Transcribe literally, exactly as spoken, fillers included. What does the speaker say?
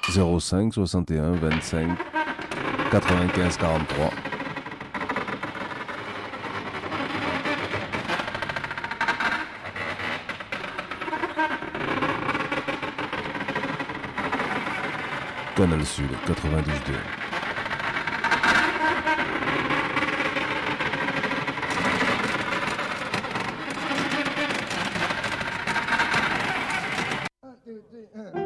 zéro cinq soixante et un vingt-cinq quatre-vingt-quinze quarante-trois. Canal Sud quatre-vingt-douze deux. Un, deux, deux, un.